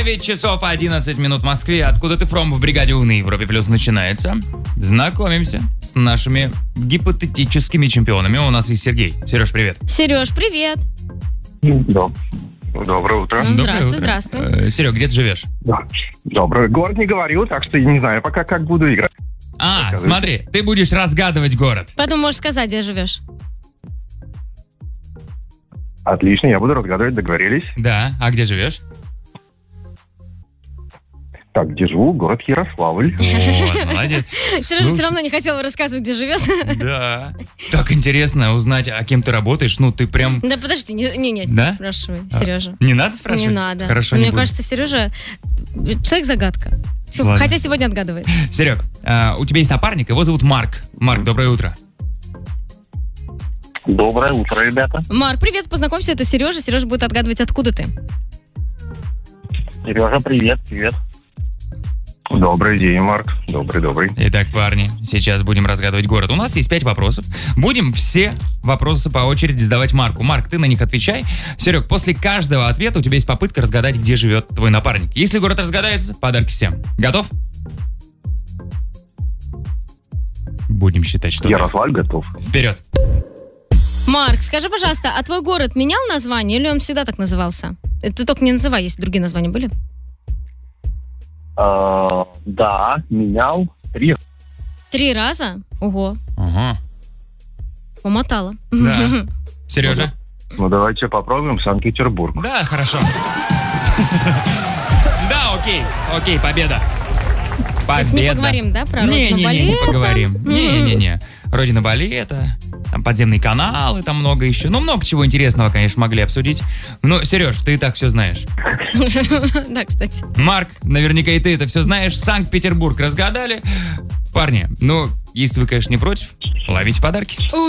9 часов 11 минут в Москве. Откуда ты from в бригаде У на Европе Плюс начинается. Знакомимся с нашими гипотетическими чемпионами. У нас есть Сергей. Сереж, привет. Сереж, привет. Да. Доброе утро. Здравствуй. Серег, где ты живешь? Да. Доброе. Город не говорил, так что я не знаю пока, как буду играть. Смотри, ты будешь разгадывать город. Поэтому можешь сказать, где живешь. Отлично, я буду разгадывать, договорились. Да, а где живешь? Так, где живу? Город Ярославль. Вот, молодец. Сережа все равно не хотел рассказывать, где живет. Да. Так интересно узнать, а кем ты работаешь. Ну, ты прям... Да подожди, не Да? спрашивай, Сережа. Не надо спрашивать? Не надо. Хорошо, Мне не буду. кажется, Сережа человек-загадка. Все, Ладно. хотя сегодня отгадывает. Серег, у тебя есть напарник, его зовут Марк. Марк, доброе утро. Доброе утро, ребята. Марк, привет, познакомься, это Сережа. Сережа будет отгадывать, откуда ты. Сережа, привет. Добрый день, Марк. Добрый. Итак, парни, сейчас будем разгадывать город. У нас есть 5 вопросов. Будем все вопросы по очереди задавать Марку. Марк, ты на них отвечай. Серег, после каждого ответа у тебя есть попытка разгадать, где живет твой напарник. Если город разгадается, подарки всем. Готов? Будем считать, что... Ярославль готов. Вперед. Марк, скажи, пожалуйста, а твой город менял название или он всегда так назывался? Ты только не называй, если другие названия были. Да, менял 3. 3 раза? Ого, Ага. умотала. Да. Сережа? Ну, давайте попробуем Санкт-Петербург. Да, хорошо. Да, окей, победа. То есть не поговорим, да, про родину балета? Не поговорим. Не. Родина балета, там подземные каналы, там много еще. Ну, много чего интересного, конечно, могли обсудить. Но, Сереж, ты и так все знаешь. Да, кстати. Марк, наверняка и ты это все знаешь. Санкт-Петербург разгадали. Парни, ну, если вы, конечно, не против, ловите подарки.